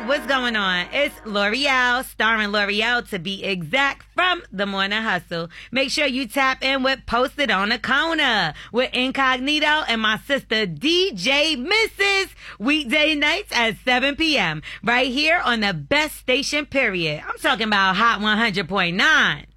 what's going on? It's L'Oreal, starring L'Oreal to be exact, from The Morning Hustle. Make sure you tap in with Posted on the Corner with Incognito and my sister DJ Mrs. Weekday nights at 7 p.m. right here on the best station, period. I'm talking about Hot 100.9.